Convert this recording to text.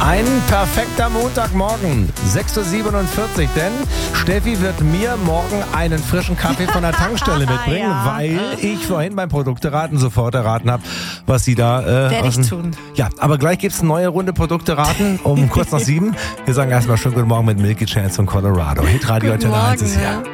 Ein perfekter Montagmorgen, 6.47 Uhr, denn Steffi wird mir morgen einen frischen Kaffee von der Tankstelle mitbringen, weil ich vorhin beim Produkteraten sofort erraten habe, was sie da werde ich tun. Ja, aber gleich gibt's eine neue Runde Produkteraten um kurz nach 7. Wir sagen erstmal schönen guten Morgen mit Milky Chance von Colorado. Hitradio Antenne 1 ist her.